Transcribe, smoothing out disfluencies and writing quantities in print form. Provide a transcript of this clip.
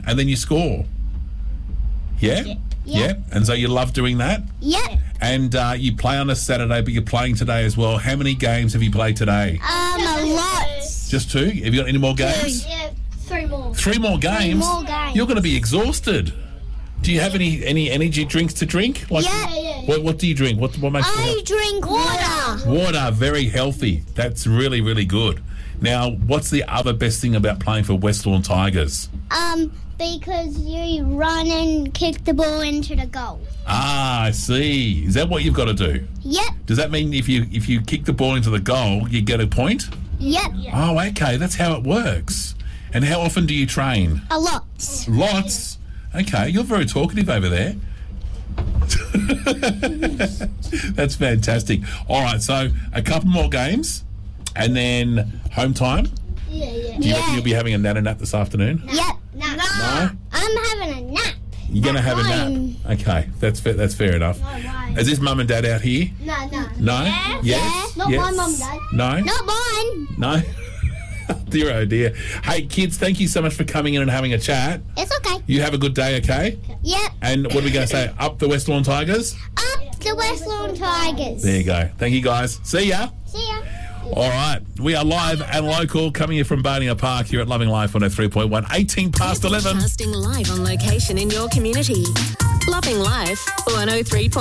and then you score. Yeah? Yeah. And so you love doing that? Yep. And you play on a Saturday, but you're playing today as well. How many games have you played today? A lot. Just 2? Have you got any more games? Yeah, 3 more. 3 more games? 3 more games. You're going to be exhausted. Do you have any energy drinks to drink? Like, Yeah. What do you drink? What makes you I drink water. Water, very healthy. That's really, really good. Now, what's the other best thing about playing for West Lawn Tigers? Because you run and kick the ball into the goal. Ah, I see. Is that what you've got to do? Yep. Does that mean if you kick the ball into the goal, you get a point? Yep. Oh, okay. That's how it works. And how often do you train? A lot. Lots. Okay, you're very talkative over there. That's fantastic. All right, so a couple more games and then home time. Yeah. Do you reckon you'll be having a nap this afternoon? Yep. No? I'm having a nap. You're going to have a nap? Okay, that's fair enough. Why? Is this mum and dad out here? No. No? Yeah. Yes? Not Yes? my mum, Dad. No? Not mine. No? Dear oh dear. Hey kids, thank you so much for coming in and having a chat. It's okay. You have a good day, okay? Yep. And what are we going to say? Up the West Lawn Tigers? Up the West Lawn Tigers. There you go. Thank you guys. See ya. See ya. All right. We are live and local coming in from Barnier Park here at Loving Life 103.1, 18 past 11. Broadcasting live on location in your community. Loving Life 103.1.